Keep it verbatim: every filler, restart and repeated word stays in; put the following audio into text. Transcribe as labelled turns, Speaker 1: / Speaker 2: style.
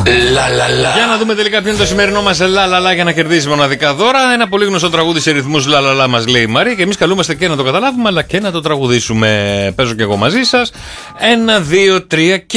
Speaker 1: Λα, λα, λα.
Speaker 2: Για να δούμε τελικά ποιο είναι το σημερινό μας λα λα λα για να κερδίσει μοναδικά δώρα. Ένα πολύ γνωστό τραγούδι σε ρυθμούς λα λα λα μας λέει η Μαρία και εμείς καλούμαστε και να το καταλάβουμε αλλά και να το τραγουδήσουμε. Παίζω και εγώ μαζί σας. Ένα, δύο, τρία και.